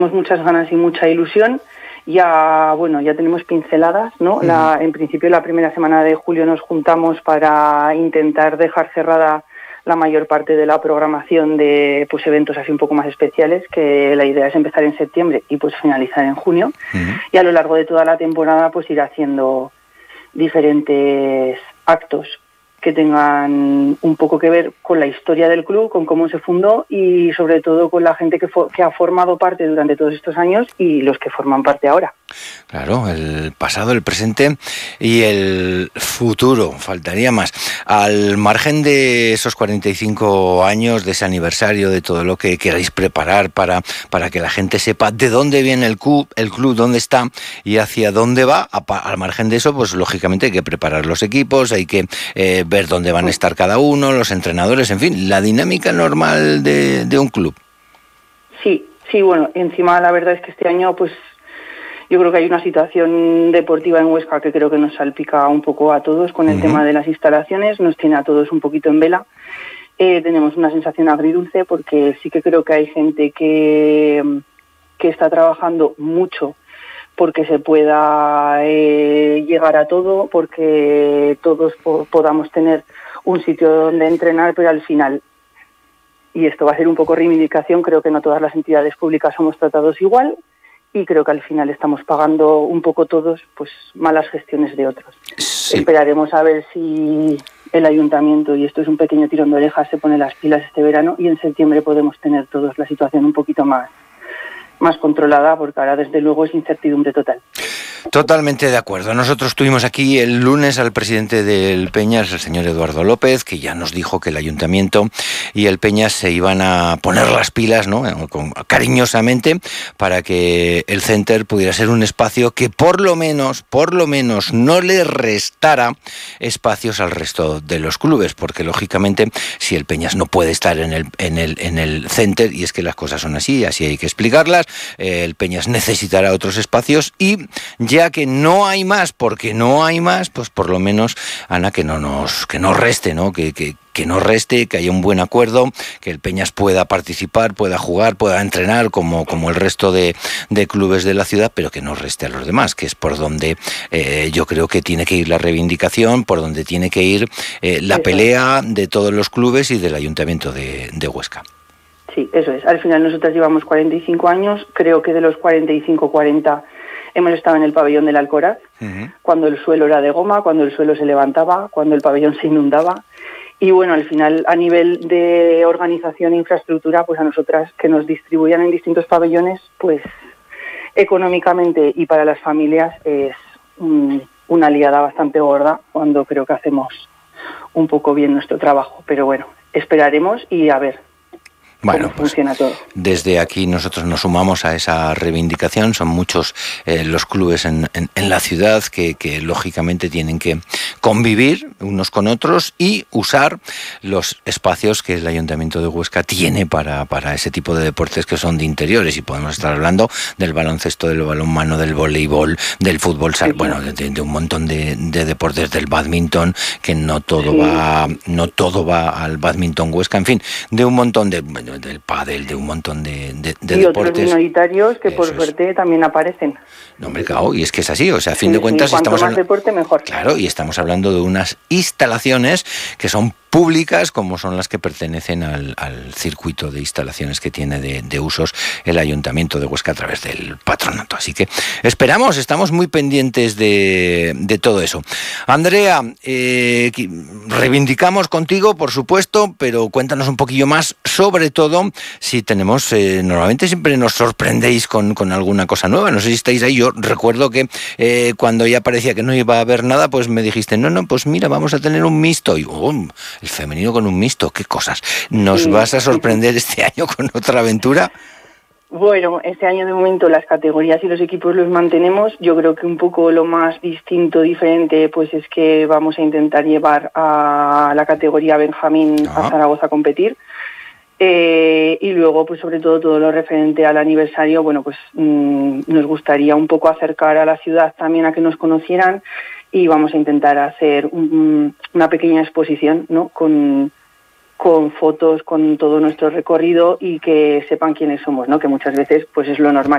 muchas ganas y mucha ilusión. Ya tenemos pinceladas, ¿no? En principio la primera semana de julio nos juntamos para intentar dejar cerrada la mayor parte de la programación de pues eventos así un poco más especiales, que la idea es empezar en septiembre y pues finalizar en junio. Y a lo largo de toda la temporada pues ir haciendo diferentes actos que tengan un poco que ver con la historia del club, con cómo se fundó y sobre todo con la gente que ha formado parte durante todos estos años y los que forman parte ahora. Claro, el pasado, el presente y el futuro, faltaría más. Al margen de esos 45 años, de ese aniversario, de todo lo que queráis preparar para que la gente sepa de dónde viene el club, dónde está y hacia dónde va, al margen de eso, pues lógicamente hay que preparar los equipos, hay que ver dónde van a estar cada uno, los entrenadores, en fin, la dinámica normal de un club. Sí, bueno, encima la verdad es que este año pues yo creo que hay una situación deportiva en Huesca que creo que nos salpica un poco a todos con el tema de las instalaciones, nos tiene a todos un poquito en vela. Tenemos una sensación agridulce porque sí que creo que hay gente que está trabajando mucho porque se pueda llegar a todo, porque todos podamos tener un sitio donde entrenar, pero al final, y esto va a ser un poco reivindicación, creo que no todas las entidades públicas somos tratados igual, y creo que al final estamos pagando un poco todos pues malas gestiones de otros. Sí. Esperaremos a ver si el ayuntamiento, y esto es un pequeño tirón de orejas, se pone las pilas este verano y en septiembre podemos tener todos la situación un poquito más controlada, porque ahora desde luego es incertidumbre total. Totalmente de acuerdo. Nosotros tuvimos aquí el lunes al presidente del Peñas, el señor Eduardo López, que ya nos dijo que el ayuntamiento y el Peñas se iban a poner las pilas, ¿no? Cariñosamente, para que el center pudiera ser un espacio que por lo menos no le restara espacios al resto de los clubes, porque lógicamente si el Peñas no puede estar en el center, y es que las cosas son así hay que explicarlas, el Peñas necesitará otros espacios y ya que no hay más, porque no hay más, pues por lo menos, Ana, que no reste, ¿no? Que no reste, que haya un buen acuerdo, que el Peñas pueda participar, pueda jugar, pueda entrenar como el resto de clubes de la ciudad, pero que no reste a los demás, que es por donde yo creo que tiene que ir la reivindicación, por donde tiene que ir la pelea de todos los clubes y del Ayuntamiento de Huesca. Sí, eso es. Al final nosotros llevamos 45 años, creo que de los 40 hemos estado en el pabellón del Alcoraz, cuando el suelo era de goma, cuando el suelo se levantaba, cuando el pabellón se inundaba. Y bueno, al final, a nivel de organización e infraestructura, pues a nosotras que nos distribuyan en distintos pabellones, pues económicamente y para las familias es una liada bastante gorda, cuando creo que hacemos un poco bien nuestro trabajo. Pero bueno, esperaremos y a ver. Bueno, pues desde aquí nosotros nos sumamos a esa reivindicación. Son muchos los clubes en la ciudad que lógicamente tienen que convivir unos con otros y usar los espacios que el Ayuntamiento de Huesca tiene para ese tipo de deportes que son de interiores. Y podemos estar hablando del baloncesto, del balonmano, del voleibol, del fútbol, bueno, de un montón de deportes, del bádminton, que no todo va al bádminton Huesca, en fin, de un montón del pádel, de un montón de deportes. Y otros minoritarios que por suerte también aparecen. No, hombre, claro, y es que es así, o sea, a fin de cuentas cuanto más deporte mejor. Claro, y estamos hablando de unas instalaciones que son públicas, como son las que pertenecen al circuito de instalaciones que tiene de usos el Ayuntamiento de Huesca a través del patronato. Así que estamos muy pendientes de todo eso. Andrea, reivindicamos contigo, por supuesto, pero cuéntanos un poquillo más, sobre todo si tenemos, normalmente siempre nos sorprendéis con alguna cosa nueva, no sé si estáis ahí. Yo recuerdo que cuando ya parecía que no iba a haber nada, pues me dijiste, no, pues mira, vamos a tener un mixto, y el femenino con un mixto, qué cosas. ¿Nos vas a sorprender este año con otra aventura? Bueno, este año de momento las categorías y los equipos los mantenemos. Yo creo que un poco lo más distinto, diferente, pues es que vamos a intentar llevar a la categoría Benjamín a Zaragoza a competir. Y luego, pues sobre todo lo referente al aniversario, bueno, pues nos gustaría un poco acercar a la ciudad también a que nos conocieran, y vamos a intentar hacer una pequeña exposición, ¿no? Con fotos, con todo nuestro recorrido, y que sepan quiénes somos, ¿no? Que muchas veces pues es lo normal.